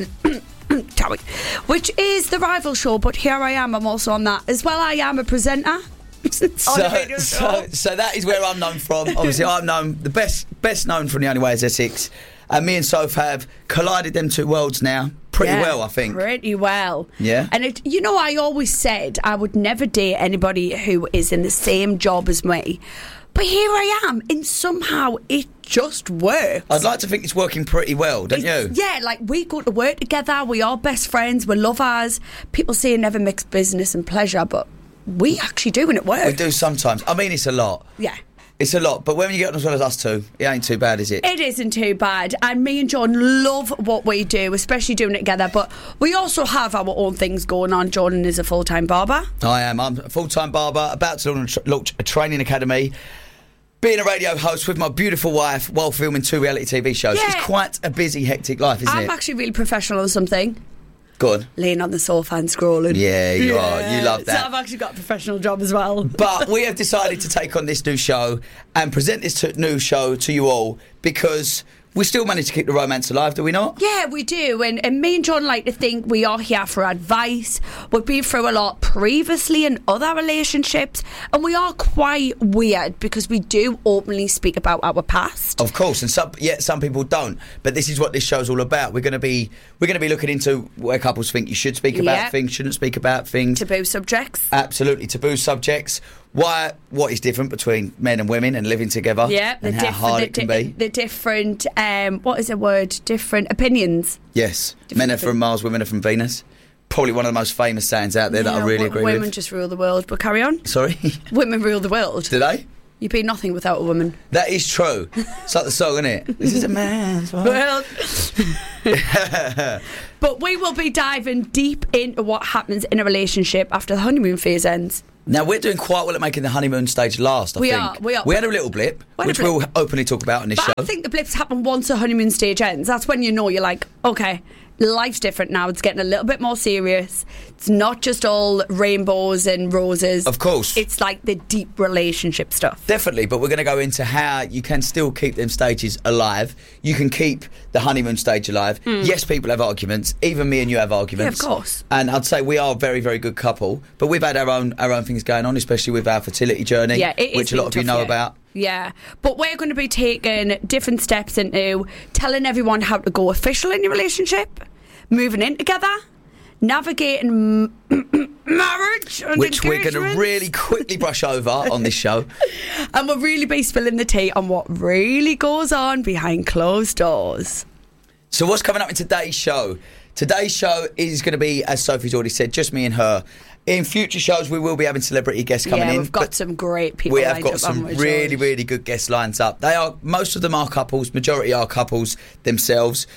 which is the rival show, but here I am. I'm also on that as well. I am a presenter. So that is where I'm known from. Obviously, I'm known the best known from The Only Way Is Essex. And me and Soph have collided them two worlds now pretty well, I think. Pretty well. Yeah. And I always said I would never date anybody who is in the same job as me. But here I am, and somehow it just works. I'd like to think it's working pretty well, don't you? Yeah, like we go to work together, we are best friends, we're lovers. People say never mix business and pleasure, but we actually do when it works. We do sometimes. I mean, it's a lot. Yeah. It's a lot, but when you get on as well as us two, it ain't too bad, is it? It isn't too bad, and me and Jordan love what we do, especially doing it together, but we also have our own things going on. Jordan is a full-time barber. I am. I'm a full-time barber, about to launch a training academy, being a radio host with my beautiful wife while filming 2 reality TV shows. Yeah. It's quite a busy, hectic life, isn't it? I'm actually really professional on something. Good. Laying on the sofa and scrolling. Yeah, you are. You love that. So I've actually got a professional job as well. But we have decided to take on this new show and present this new show to you all because we still manage to keep the romance alive, do we not? Yeah, we do. And me and John like to think we are here for advice. We've been through a lot previously in other relationships, and we are quite weird because we do openly speak about our past. Of course, and some people don't. But this is what this show's all about. We're going to be looking into where couples think you should speak about things, shouldn't speak about things. Taboo subjects. Absolutely, taboo subjects. What is different between men and women and living together? Yeah, and how hard it can be. The different, what is the word? Different opinions. Yes, men are from Mars, women are from Venus. Probably one of the most famous sayings out there that I really agree with. Women just rule the world, but carry on. Sorry? Women rule the world. Do they? You'd be nothing without a woman. That is true. It's like the song, isn't it? This is a man's world. But we will be diving deep into what happens in a relationship after the honeymoon phase ends. Now, we're doing quite well at making the honeymoon stage last, I think. We are. We had a little blip, which we'll openly talk about on this show. I think the blips happen once the honeymoon stage ends. That's when you know you're like, okay, life's different now. It's getting a little bit more serious. It's not just all rainbows and roses. Of course. It's like the deep relationship stuff. Definitely, but we're going to go into how you can still keep them stages alive. You can keep the honeymoon stage alive. Yes, people have arguments. Even me and you have arguments. Yeah, of course. And I'd say we are a very, very good couple, but we've had our own things going on, especially with our fertility journey, which a lot of you know about. Yeah, but we're going to be taking different steps into telling everyone how to go official in your relationship, moving in together, navigating marriage and which we're going to really quickly brush over on this show. And we'll really be spilling the tea on what really goes on behind closed doors. So what's coming up in today's show? Today's show is going to be, as Sophie's already said, just me and her. In future shows, we will be having celebrity guests coming in. Yeah, we've got some great people. We have got some really, really good guest lines up. Most of them are couples, majority are couples themselves.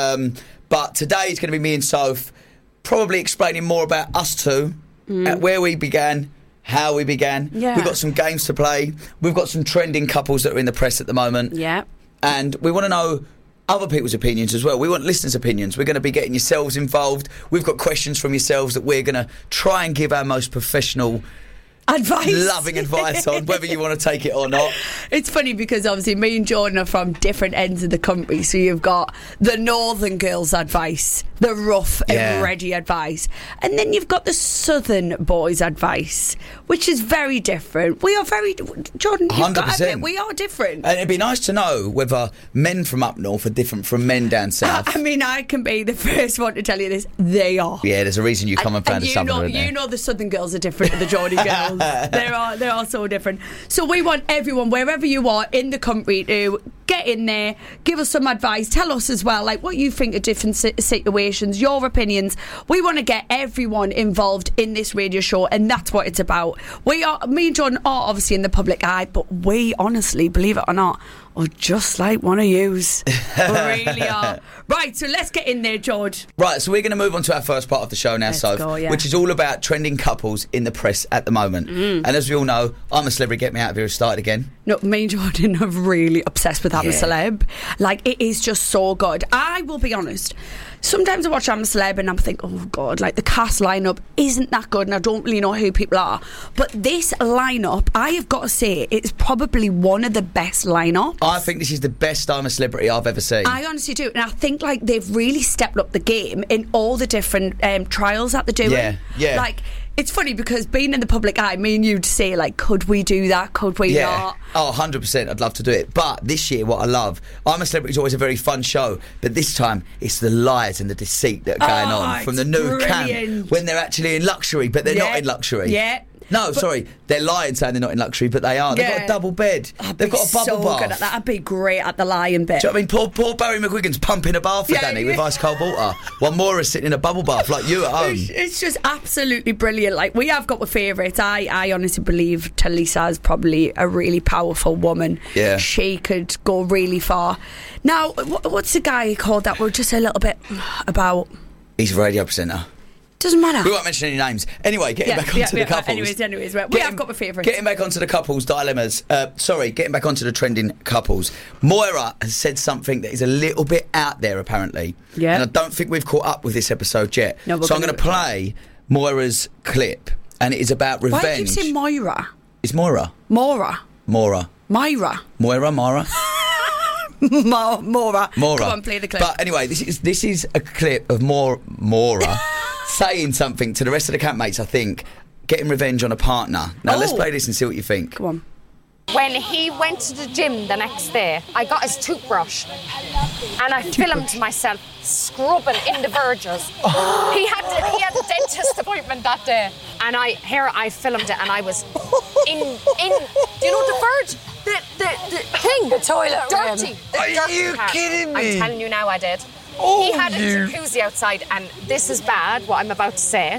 But today it's going to be me and Soph, probably explaining more about us two, where we began, how we began. Yeah. We've got some games to play. We've got some trending couples that are in the press at the moment. Yeah. And we want to know other people's opinions as well. We want listeners' opinions. We're going to be getting yourselves involved. We've got questions from yourselves that we're going to try and give our most professional advice, loving advice on, whether you want to take it or not. It's funny because obviously me and Jordan are from different ends of the country, so you've got the northern girls' advice, the rough and ready advice, and then you've got the southern boys' advice, which is very different. We are very, Jordan, you've got to admit, we are different. And it'd be nice to know whether men from up north are different from men down south. I mean, I can be the first one to tell you this. They are. Yeah, there's a reason you come and found a southerner. You know the southern girls are different to the Geordie girls. They are so different. So we want everyone, wherever you are in the country, to get in there, give us some advice, tell us as well, like what you think of different situations, your opinions. We want to get everyone involved in this radio show, and that's what it's about. Me and John are obviously in the public eye, but we honestly, believe it or not, are just like one of yous. We really are. Right, so let's get in there, George. Right, so we're going to move on to our first part of the show now, Soph, which is all about trending couples in the press at the moment. And as we all know, I'm a Celebrity, Get Me Out of Here, started again. No, me and Jordan are really obsessed with I'm a Celeb. Like, it is just so good. I will be honest, sometimes I watch I'm a Celeb and I'm thinking, oh God, like the cast lineup isn't that good and I don't really know who people are. But this lineup, I have got to say, it's probably one of the best lineups. I think this is the best I'm a Celebrity I've ever seen. I honestly do. And I think like they've really stepped up the game in all the different trials that they're doing. Yeah. Like, it's funny because being in the public eye, me and you'd say, like, could we do that? Could we not? Oh, 100%. I'd love to do it. But this year, what I love, I'm a Celebrity is always a very fun show. But this time, it's the lies and the deceit that are going on from the new camp when they're actually in luxury, but they're not in luxury. Yeah. No, sorry, they're lying saying they're not in luxury, but they are. They've got a double bed. They've got a bubble bath. Good at that. I'd be great at the lying bit. Do you know what I mean? Poor Barry McGuigan's pumping a bath for Danny with ice cold water, while Maura's sitting in a bubble bath like you at home. It's just absolutely brilliant. Like, we have got the favourites. I honestly believe Talisa is probably a really powerful woman. Yeah. She could go really far. Now, what's the guy called that we're just a little bit about? He's a radio presenter. Doesn't matter. We won't mention any names. Anyway, getting back onto the couples. Anyways, we have got the favourites. Getting back onto the couples dilemmas. Getting back onto the trending couples. Moira has said something that is a little bit out there, apparently. Yeah. And I don't think we've caught up with this episode yet. No, so I'm going to play Moira's clip, and it is about revenge. Why do you say Moira? It's Moira. Moira. Moira. Myra. Moira, Mara. Maura. Come on, play the clip. But anyway, this is a clip of Maura saying something to the rest of the campmates, I think, getting revenge on a partner. Now, let's play this and see what you think. Come on. When he went to the gym the next day, I got his toothbrush and I filmed myself scrubbing in the verges. He had a dentist appointment that day, and I filmed it, and I was in. Do you know the verge? The thing, the toilet, dirty. Are you kidding me? I'm telling you now, I did. He had a jacuzzi outside, and this is bad. What I'm about to say,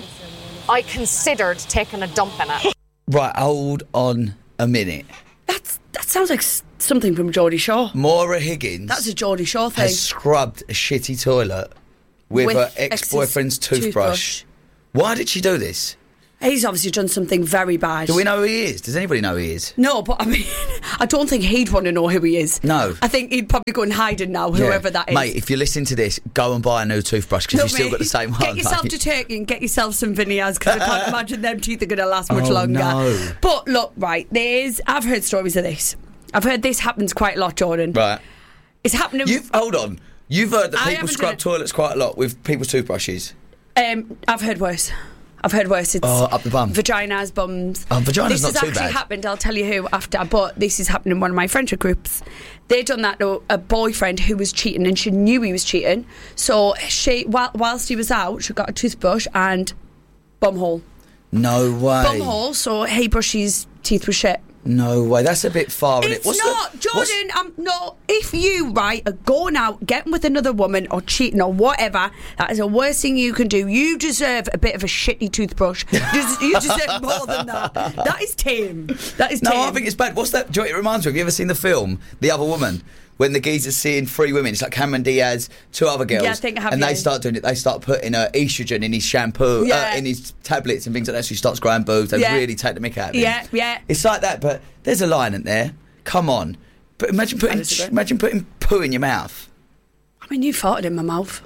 I considered taking a dump in it. Right, hold on a minute. That sounds like something from Geordie Shore. Maura Higgins. That's a Geordie Shore thing. Has scrubbed a shitty toilet with her ex-boyfriend's toothbrush. Why did she do this? He's obviously done something very bad. Do we know who he is? Does anybody know who he is? No, but I mean, I don't think he'd want to know who he is. No. I think he'd probably go and hide it now, whoever that is. Mate, if you're listening to this, go and buy a new toothbrush because you've still got the same one. Get yourself to Turkey and get yourself some veneers because I can't imagine them teeth are going to last much longer. No. But look, right, I've heard stories of this. I've heard this happens quite a lot, Jordan. Right. It's happening. Hold on. You've heard that people scrub toilets quite a lot with people's toothbrushes? I've heard worse. It's up the bum. Vaginas, bums. Vagina's not too bad. This has actually happened. I'll tell you who after, but this is happening in one of my friendship groups. They done that to a boyfriend who was cheating, and she knew he was cheating. So she, whilst he was out, she got a toothbrush and bumhole. No way. Bumhole. So he brushed his teeth with shit. No way, that's a bit far. It's not, Jordan. No, if you are going out, getting with another woman or cheating or whatever, that is the worst thing you can do. You deserve a bit of a shitty toothbrush. You deserve more than that. That is tame. No, I think it's bad. What's that? Do you know what it reminds me of? Have you ever seen the film The Other Woman? When the geezer's seeing 3 women, it's like Cameron Diaz, 2 other girls, yeah, I think I have, and they start doing it. They start putting estrogen in his shampoo, in his tablets and things like that. So he starts growing boobs. They really take the mick out of him. Yeah. It's like that, but there's a line in there. Come on, but imagine putting poo in your mouth. I mean, you farted in my mouth.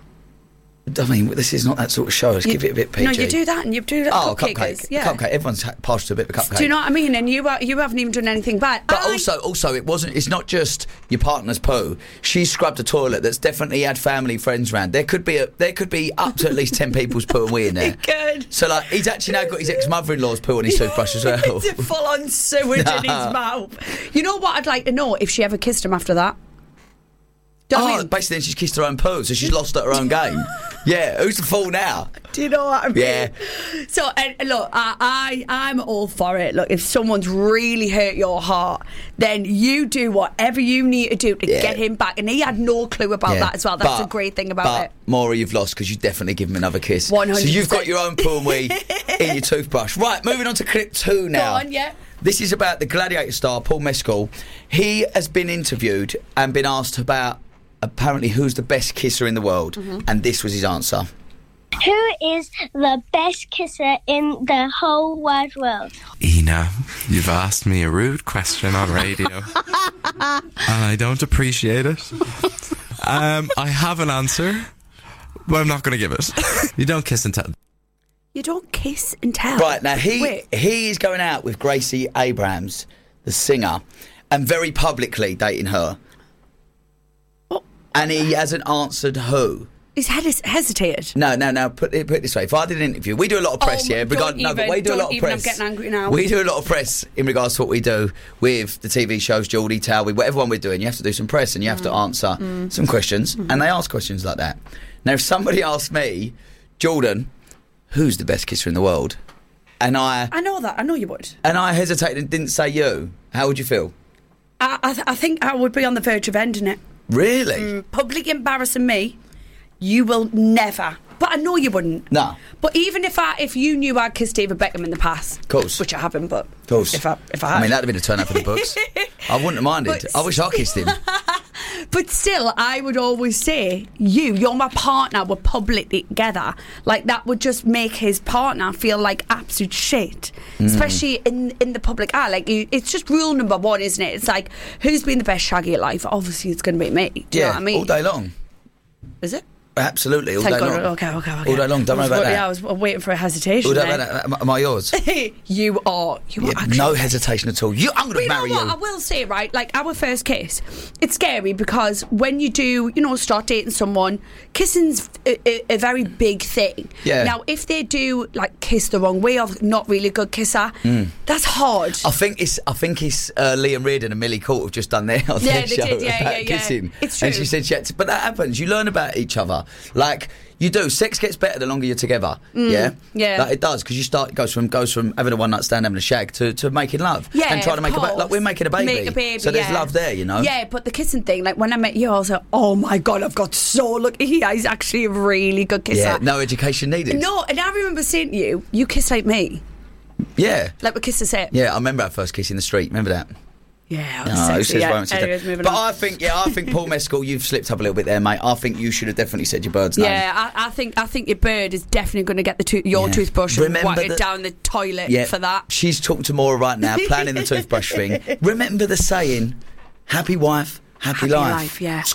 I mean, this is not that sort of show. Let's give it a bit PG. No, you do that, and you do that. Cupcake. Yeah. Cupcake. Everyone's partial to a bit of a cupcake. Do you know what I mean? And you haven't even done anything bad. But also, it wasn't. It's not just your partner's poo. She scrubbed a toilet that's definitely had family friends around. There could be up to at least 10 people's poo and wee in there. Good. So like, he's actually now got his ex-mother-in-law's poo on his toothbrush as well. It's a full-on sewage in his mouth. You know what? I'd like to know if she ever kissed him after that. Basically then she's kissed her own poo, so she's lost at her own game. Yeah, who's the fool now? Do you know what I mean? Yeah. So, look, I'm all for it. Look, if someone's really hurt your heart, then you do whatever you need to do to get him back. And he had no clue about that as well. That's a great thing about it. Maura, you've lost because you definitely give him another kiss. 100%. So you've got your own poo and wee in your toothbrush. Right, moving on to clip 2 now. Go on, yeah. This is about the Gladiator star, Paul Mescal. He has been interviewed and been asked about apparently who's the best kisser in the world, and this was his answer. Who is the best kisser in the whole wide world? Ina, you've asked me a rude question on radio, and I don't appreciate it. I have an answer, but I'm not going to give it. You don't kiss and tell. You don't kiss and tell. Right, now he is going out with Gracie Abrams, the singer, and very publicly dating her. And he hasn't answered who. He's hesitated. No. Put it this way. If I did an interview, we do a lot of press, but we do a lot of press. I'm getting angry now. We do a lot of press in regards to what we do with the TV shows, Geordie, Towie, whatever one we're doing. You have to do some press and you have to answer some questions, and they ask questions like that. Now, if somebody asked me, Jordan, who's the best kisser in the world? And I know that. I know you would. And I hesitated and didn't say you. How would you feel? I think I would be on the verge of ending it. Really? Publicly embarrassing me, you will never. But I know you wouldn't. No. But even if you knew I'd kissed David Beckham in the past, of course, which I haven't, but of course, if I had, I mean, that'd have been a turn up for the books. I wouldn't have minded. I wish I kissed him. But still, I would always say, you're my partner. We're publicly together. Like that would just make his partner feel like absolute shit, especially in the public eye. Like it's just rule number 1, isn't it? It's like, who's been the best shaggy at life? Obviously, it's going to be me. Do you know what I mean? All day long. Is it? Absolutely, all Thank day God. long. Okay. All day long, don't worry about that. Yeah, I was waiting for a hesitation. All day then. about that. Am I yours? You are actually... No hesitation at all. I'm going to marry you. you. I will say, right, like our first kiss, it's scary because when you do, start dating someone, kissing's a very big thing. Yeah. Now, if they do like kiss the wrong way or not really good kisser, that's hard. I think it's Liam Reardon and Millie Court have just done their show they did, about kissing. It's true. And she said she had to, but that happens. You learn about each other. Like you do. Sex gets better the longer you're together. Yeah. Like it does, because it goes from having a one night stand, having a shag, to making love. Yeah, and trying to make course. like we're making a baby. Make a baby, so there's love there, Yeah, but the kissing thing, like when I met you, I was like, oh my God, I've got so lucky. He's actually a really good kisser. Yeah, no education needed. No, and I remember saying to you kiss like me. Yeah. Like we kissed the set. Yeah, I remember our first kiss in the street. Remember that? Yeah, Anyways, moving on. I think Paul Mescal, you've slipped up a little bit there, mate. I think you should have definitely said your bird's name. Yeah, I think your bird is definitely going to get your toothbrush and wipe it down the toilet for that. She's talking to Maura right now, planning the toothbrush thing. Remember the saying, happy wife, happy life. Yeah.